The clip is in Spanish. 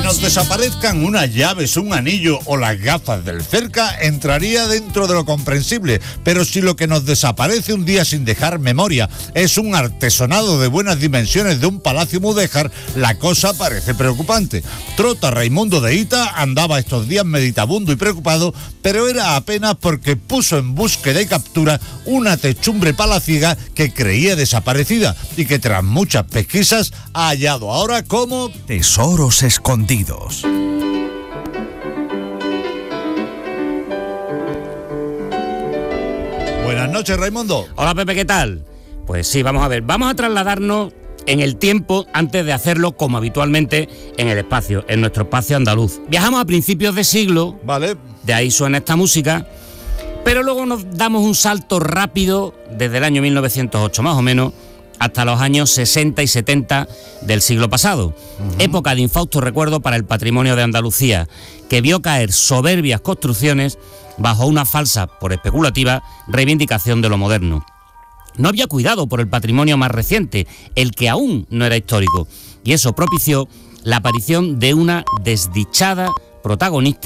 nos desaparezcan unas llaves, un anillo o las gafas del cerca entraría dentro de lo comprensible, pero si lo que nos desaparece un día sin dejar memoria es un artesonado de buenas dimensiones de un palacio mudéjar, la cosa parece preocupante. Trota Raimundo de Hita andaba estos días meditabundo y preocupado, pero era apenas porque puso en búsqueda y captura una techumbre palaciega que creía desaparecida y que tras muchas pesquisas ha hallado ahora como tesoros escondidos. Buenas noches, Raimundo. Hola, Pepe, ¿qué tal? Pues sí, vamos a ver, vamos a trasladarnos en el tiempo antes de hacerlo como habitualmente en el espacio, en nuestro espacio andaluz. Viajamos a principios de siglo, vale, de ahí suena esta música, pero luego nos damos un salto rápido desde el año 1908 más o menos hasta los años 60 y 70 del siglo pasado, época de infausto recuerdo para el patrimonio de Andalucía, que vio caer soberbias construcciones bajo una falsa, por especulativa, reivindicación de lo moderno. No había cuidado por el patrimonio más reciente, el que aún no era histórico, y eso propició la aparición de una desdichada protagonista